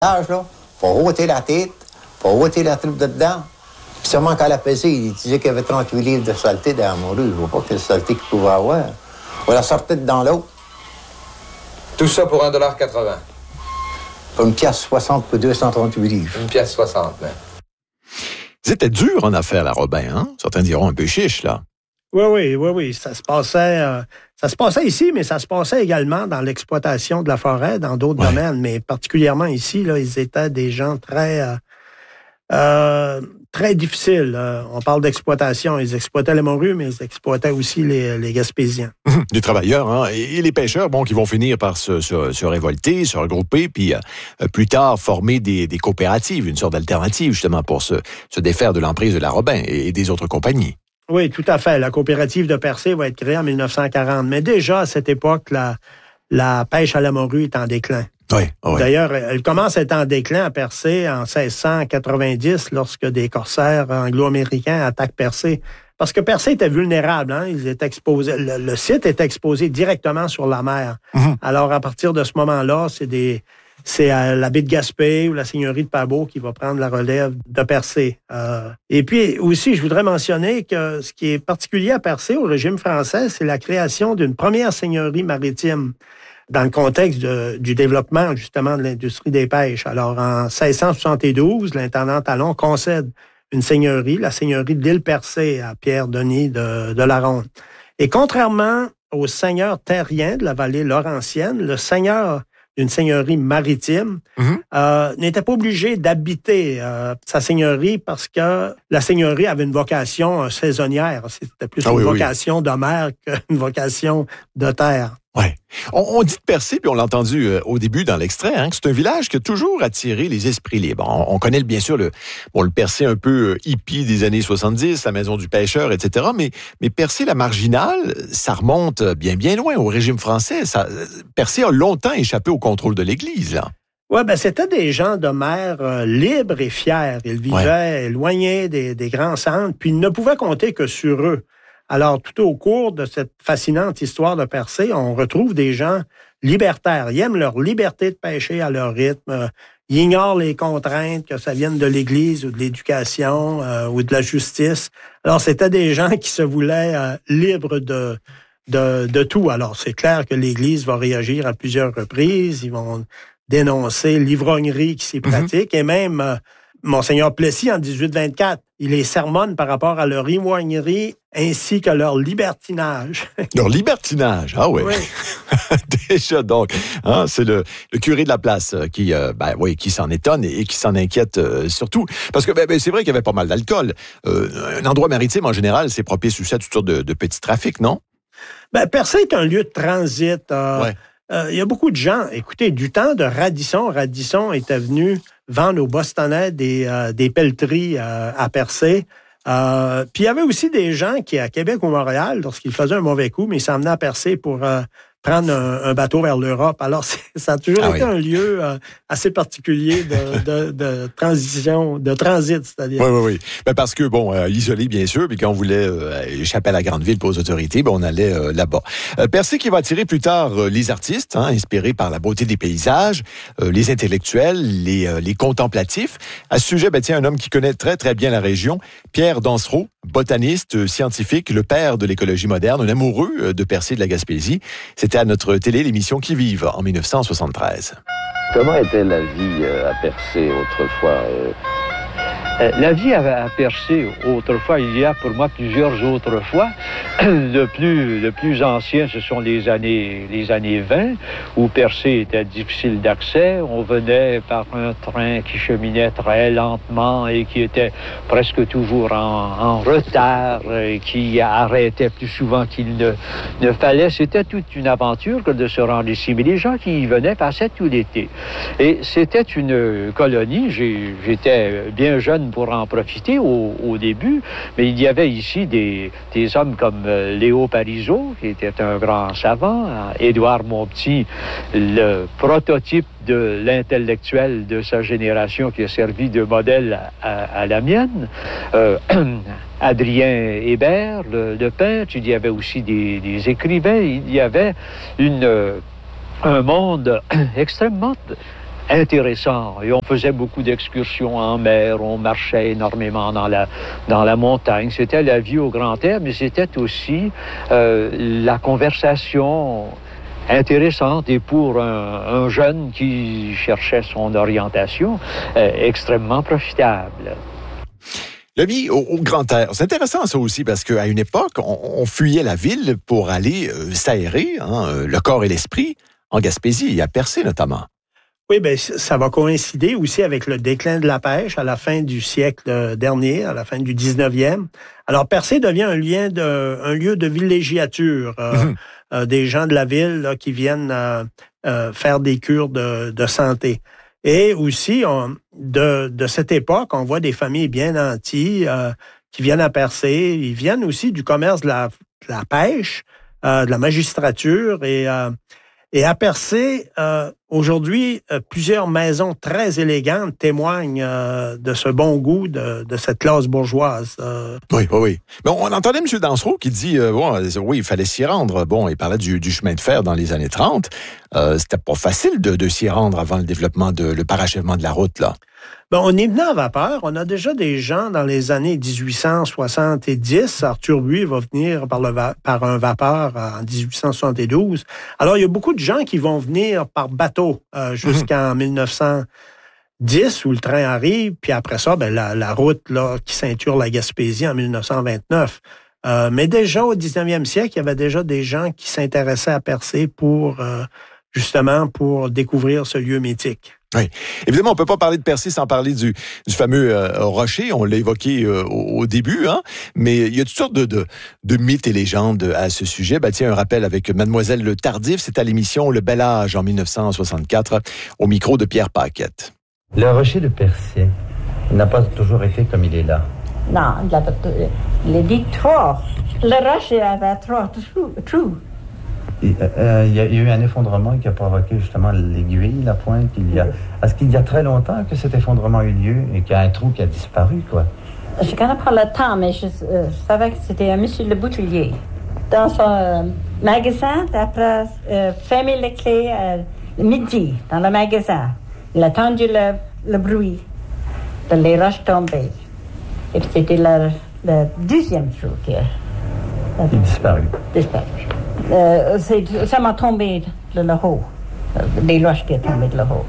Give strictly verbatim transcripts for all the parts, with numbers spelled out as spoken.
Là, faut ôter la tête, faut ôter la troupe de dedans. Puis seulement qu'à la pesée, il disait qu'il y avait trente-huit livres de saleté dans mon rue. Je vois pas quelle saleté qu'il pouvait avoir. On la sortait dans l'eau. Tout ça pour un dollar quatre-vingts. Pour une pièce soixante pour deux cent trente-huit livres. Une pièce soixante, mais... C'était dur en affaires, la Robin, hein? Certains diront un peu chiche, là. Oui, oui, oui, oui. Ça se passait, euh, ça se passait ici, mais ça se passait également dans l'exploitation de la forêt, dans d'autres ouais. domaines. Mais particulièrement ici, là, ils étaient des gens très, euh, euh, très difficiles. Euh, on parle d'exploitation. Ils exploitaient les morues, mais ils exploitaient aussi les, les Gaspésiens. Les travailleurs, hein, et les pêcheurs, bon, qui vont finir par se, se, se révolter, se regrouper, puis euh, plus tard former des, des coopératives, une sorte d'alternative, justement, pour se, se défaire de l'emprise de la Robin et, et des autres compagnies. Oui, tout à fait. La coopérative de Percé va être créée en dix-neuf cent quarante. Mais déjà, à cette époque, la, la pêche à la morue est en déclin. Oui, oui. D'ailleurs, elle commence à être en déclin à Percé en seize cent quatre-vingt-dix, lorsque des corsaires anglo-américains attaquent Percé. Parce que Percé était vulnérable. Hein? Ils étaient exposés, le, le site était exposé directement sur la mer. Mm-hmm. Alors, à partir de ce moment-là, c'est des... C'est euh, la baie de Gaspé ou la seigneurie de Pabot qui va prendre la relève de Percé. Euh, et puis aussi, je voudrais mentionner que ce qui est particulier à Percé, au régime français, c'est la création d'une première seigneurie maritime dans le contexte de, du développement, justement, de l'industrie des pêches. Alors, en seize cent soixante-douze, l'intendant Talon concède une seigneurie, la seigneurie de l'île Percé, à Pierre-Denis de, de la Ronde. Et contrairement aux seigneurs terriens de la vallée laurentienne, le seigneur d'une seigneurie maritime, mm-hmm. euh, n'était pas obligé d'habiter euh, sa seigneurie parce que la seigneurie avait une vocation euh, saisonnière. C'était plus ah, une oui, vocation oui. de mer qu'une vocation de terre. Oui. On, on dit de Percé, puis on l'a entendu euh, au début dans l'extrait, hein, que c'est un village qui a toujours attiré les esprits libres. On, on connaît bien sûr le, bon, le Percé un peu euh, hippie des années soixante-dix, la maison du pêcheur, et cetera. Mais, mais Percé, la marginale, ça remonte bien, bien loin au régime français. Ça, Percé a longtemps échappé au contrôle de l'Église, là. Oui, ben c'était des gens de mer euh, libres et fiers. Ils vivaient ouais. éloignés des, des grands centres, puis ils ne pouvaient compter que sur eux. Alors, tout au cours de cette fascinante histoire de Percé, on retrouve des gens libertaires. Ils aiment leur liberté de pêcher à leur rythme. Ils ignorent les contraintes, que ça vienne de l'Église ou de l'éducation euh, ou de la justice. Alors, c'était des gens qui se voulaient euh, libres de, de, de tout. Alors, c'est clair que l'Église va réagir à plusieurs reprises. Ils vont dénoncer l'ivrognerie qui s'y pratique. Mm-hmm. Et même euh, Monseigneur Plessis, en dix-huit vingt-quatre, il les sermonne par rapport à leur ivrognerie ainsi que leur libertinage. Leur libertinage, ah oui. oui. Déjà donc, hein, c'est le, le curé de la place qui, euh, ben oui, qui s'en étonne et, et qui s'en inquiète euh, surtout, parce que ben, ben, c'est vrai qu'il y avait pas mal d'alcool. Euh, un endroit maritime en général, c'est propice aussi à toutes sortes de, de petits trafics, non? Ben Percé est un lieu de transit. Euh, ouais. euh, il y a beaucoup de gens. Écoutez, du temps de Radisson, Radisson était venu vendre aux Bostonnais des, euh, des pelleteries euh, à Percé. Euh, puis il y avait aussi des gens qui, à Québec ou Montréal, lorsqu'ils faisaient un mauvais coup, mais ils s'emmenaient à Percé pour euh, prendre un, un bateau vers l'Europe. Alors, c'est, ça a toujours ah été oui. un lieu euh, assez particulier de, de, de transition, de transit, c'est-à-dire. Oui, oui, oui. Ben parce que, bon, euh, isolé, bien sûr, puis quand on voulait euh, échapper à la grande ville pour les autorités, ben on allait euh, là-bas. Euh, Percé qui va attirer plus tard euh, les artistes, hein, inspirés par la beauté des paysages, euh, les intellectuels, les, euh, les contemplatifs. À ce sujet, ben tiens, un homme qui connaît très, très bien la région, Pierre Dansereau, botaniste, scientifique, le père de l'écologie moderne, un amoureux de Percé de la Gaspésie. C'était à notre télé, l'émission Qui vive, en dix-neuf cent soixante-treize. Comment était la vie à Percé autrefois? La vie à Percé, autrefois, il y a pour moi plusieurs autres fois. Le plus, le plus ancien, ce sont les années, les années vingt, où Percé était difficile d'accès. On venait par un train qui cheminait très lentement et qui était presque toujours en, en retard, et qui arrêtait plus souvent qu'il ne, ne fallait. C'était toute une aventure que de se rendre ici. Mais les gens qui y venaient passaient tout l'été. Et c'était une colonie. J'ai, j'étais bien jeune pour en profiter au, au début, mais il y avait ici des, des hommes comme euh, Léo Parizeau, qui était un grand savant, hein, Édouard Montpetit, le prototype de l'intellectuel de sa génération qui a servi de modèle à, à la mienne, euh, Adrien Hébert, le, le peintre, il y avait aussi des, des écrivains, il y avait une, un monde extrêmement intéressant. Et on faisait beaucoup d'excursions en mer, on marchait énormément dans la, dans la montagne. C'était la vie au grand air, mais c'était aussi euh, la conversation intéressante et pour un, un jeune qui cherchait son orientation, euh, extrêmement profitable. La vie au, au grand air, c'est intéressant ça aussi parce qu'à une époque, on, on fuyait la ville pour aller euh, s'aérer, hein, le corps et l'esprit, en Gaspésie et à Percé notamment. Oui, bien, ça va coïncider aussi avec le déclin de la pêche à la fin du siècle dernier, à la fin du dix-neuvième. Alors, Percé devient un, lien de, un lieu de villégiature. Euh, mmh. euh, des gens de la ville là, qui viennent euh, euh, faire des cures de, de santé. Et aussi, on, de, de cette époque, on voit des familles bien nanties euh, qui viennent à Percé. Ils viennent aussi du commerce de la, de la pêche, euh, de la magistrature et... Euh, Et à Percé, euh, aujourd'hui, euh, plusieurs maisons très élégantes témoignent euh, de ce bon goût de, de cette classe bourgeoise. Euh. Oui, oui, oui. Mais on entendait M. Dansereau qui dit, euh, bon, oui, il fallait s'y rendre. Bon, il parlait du, du chemin de fer dans les années trente. Euh, c'était pas facile de, de s'y rendre avant le développement, de, le parachèvement de la route, là. Ben, on est venu en vapeur. On a déjà des gens dans les années dix-huit cent soixante-dix. Arthur Buis va venir par, le va- par un vapeur en dix-huit cent soixante-douze. Alors, il y a beaucoup de gens qui vont venir par bateau euh, jusqu'en mmh. mille neuf cent dix, où le train arrive. Puis après ça, ben, la, la route là, qui ceinture la Gaspésie en mille neuf cent vingt-neuf. Euh, mais déjà, au dix-neuvième siècle, il y avait déjà des gens qui s'intéressaient à Percé pour, euh, justement, pour découvrir ce lieu mythique. Oui. Évidemment, on ne peut pas parler de Percé sans parler du, du fameux euh, rocher. On l'a évoqué euh, au, au début, hein. Mais il y a toutes sortes de, de, de mythes et légendes à ce sujet. Ben, tiens, un rappel avec Mademoiselle Le Tardif. C'est à l'émission Le Bel Âge en mille neuf cent soixante-quatre, au micro de Pierre Paquette. Le rocher de Percé n'a pas toujours été comme il est là. Non, il avait, il a dit trois. Le rocher avait trois trous. Il euh, y, y a eu un effondrement qui a provoqué justement l'aiguille, la pointe. Il y a... Est-ce qu'il y a très longtemps que cet effondrement a eu lieu et qu'il y a un trou qui a disparu, quoi? Je ne connais pas le temps, mais je, euh, je savais que c'était un monsieur Le Boutillier. Dans son euh, magasin, après euh, fermer les clés à euh, midi, dans le magasin, il a entendu le, le bruit de les roches tombées. Et puis c'était le, le deuxième trou qui a il disparu. disparu. Euh, ça m'a tombé de le haut, des roches qui sont tombées de le haut,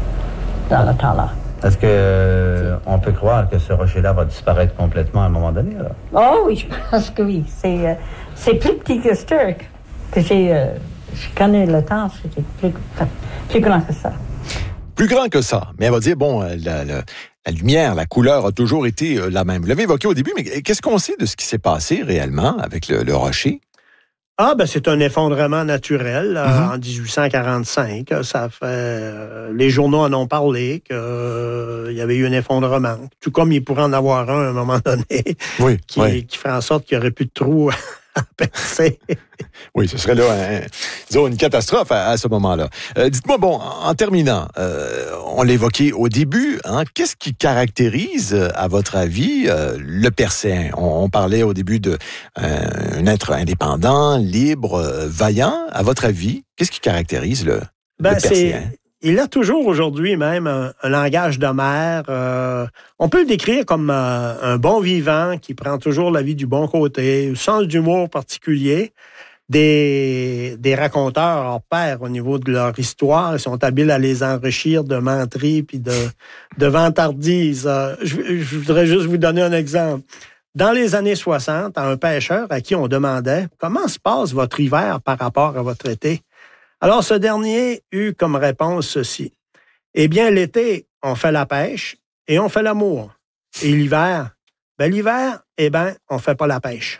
dans le temps-là. Est-ce que euh, on peut croire que ce rocher-là va disparaître complètement à un moment donné, là? Oh oui, je pense que oui. C'est, euh, c'est plus petit que Sturck, que j'ai, euh, je connais le temps, c'était plus, plus grand que ça. Plus grand que ça, mais elle va dire, bon, la, la, la lumière, la couleur a toujours été la même. Vous l'avez évoqué au début, mais qu'est-ce qu'on sait de ce qui s'est passé réellement avec le, le rocher? Ah, ben c'est un effondrement naturel là, mm-hmm. en dix-huit cent quarante-cinq. Ça fait euh, les journaux en ont parlé qu'il euh, y avait eu un effondrement. Tout comme il pourrait en avoir un à un moment donné, oui, qui, oui. qui ferait en sorte qu'il n'y aurait plus de trous à percer. Oui, ce serait là un, disons, une catastrophe à, à ce moment-là. Euh, dites-moi, bon, en, en terminant, euh, on l'évoquait au début, hein, qu'est-ce qui caractérise, à votre avis, euh, le Percéen? On, on parlait au début d'un euh, être indépendant, libre, euh, vaillant. À votre avis, qu'est-ce qui caractérise le, ben, le Percéen? C'est... Il a toujours aujourd'hui même un, un langage de mer. Euh, on peut le décrire comme euh, un bon vivant qui prend toujours la vie du bon côté, un sens d'humour particulier. Des, des raconteurs hors pair au niveau de leur histoire. Ils sont habiles à les enrichir de menteries puis de, de vantardises. Euh, je, je voudrais juste vous donner un exemple. Dans les années soixante, un pêcheur à qui on demandait « Comment se passe votre hiver par rapport à votre été? » Alors, ce dernier eut comme réponse ceci. Eh bien, l'été, on fait la pêche et on fait l'amour. Et l'hiver, ben l'hiver, eh bien, on fait pas la pêche.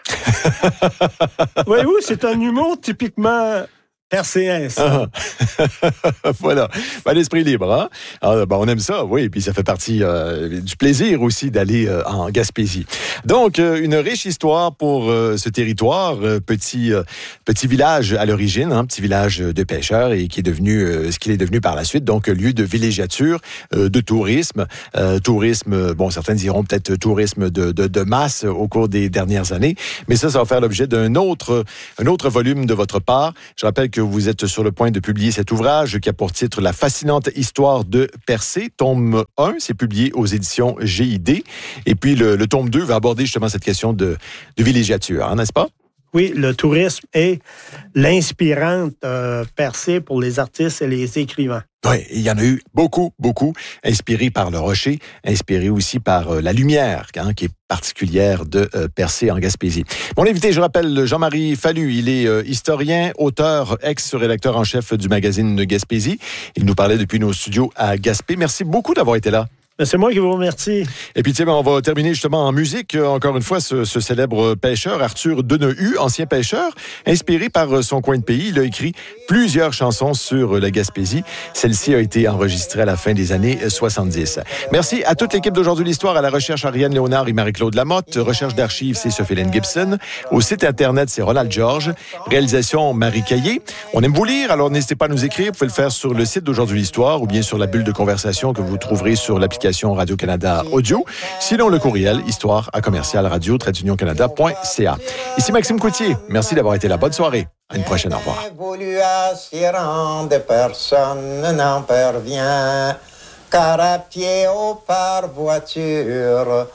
Voyez-vous, c'est un humour typiquement percéen, ça. Ah. Voilà. Ben, l'esprit libre, hein? Ah, ben, on aime ça, oui. Puis ça fait partie euh, du plaisir aussi d'aller euh, en Gaspésie. Donc, euh, une riche histoire pour euh, ce territoire. Euh, petit, euh, petit village à l'origine, hein, petit village de pêcheurs et qui est devenu euh, ce qu'il est devenu par la suite. Donc, lieu de villégiature, euh, de tourisme. Euh, tourisme, bon, certains diront peut-être tourisme de, de, de masse au cours des dernières années. Mais ça, ça va faire l'objet d'un autre, un autre volume de votre part. Je rappelle que que vous êtes sur le point de publier cet ouvrage qui a pour titre « La fascinante histoire de Percé ». Tome un, c'est publié aux éditions G I D. Et puis, le, le tome deux va aborder justement cette question de, de villégiature, hein, n'est-ce pas? Oui, le tourisme et l'inspirante euh, Percé pour les artistes et les écrivains. Oui, il y en a eu beaucoup, beaucoup, inspirés par le rocher, inspirés aussi par euh, la lumière, hein, qui est particulière de euh, Percé en Gaspésie. Mon invité, je rappelle, Jean-Marie Fallu, il est euh, historien, auteur, ex-rédacteur en chef du magazine Gaspésie. Il nous parlait depuis nos studios à Gaspé. Merci beaucoup d'avoir été là. C'est moi qui vous remercie. Et puis, tiens, on va terminer justement en musique. Encore une fois, ce, ce célèbre pêcheur, Arthur Denehue, ancien pêcheur, inspiré par son coin de pays. Il a écrit plusieurs chansons sur la Gaspésie. Celle-ci a été enregistrée à la fin des années soixante-dix. Merci à toute l'équipe d'Aujourd'hui l'Histoire, à la recherche Ariane Léonard et Marie-Claude Lamotte. Recherche d'archives, c'est Sophie-Hélène Gibson. Au site Internet, c'est Ronald Georges. Réalisation, Marie Caillé. On aime vous lire, alors n'hésitez pas à nous écrire. Vous pouvez le faire sur le site d'Aujourd'hui l'Histoire ou bien sur la bulle de conversation que vous trouverez sur l'application Radio-Canada Audio. Sinon, le courriel, histoire à commercial radio tiret union canada point c a. Ici Maxime Coutier. Merci d'avoir été là. Bonne soirée. À une prochaine. Au revoir. De personne n'en parvient, car à pied ou par voiture,